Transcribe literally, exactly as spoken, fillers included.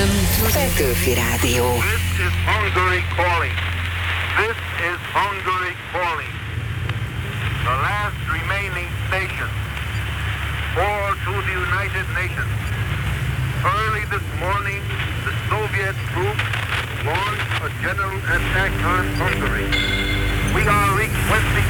Petőfi Rádió. This is Hungary calling. This is Hungary calling. The last remaining station. Or to the United Nations. Early this morning, the Soviet troops launched a general attack on Hungary. We are requesting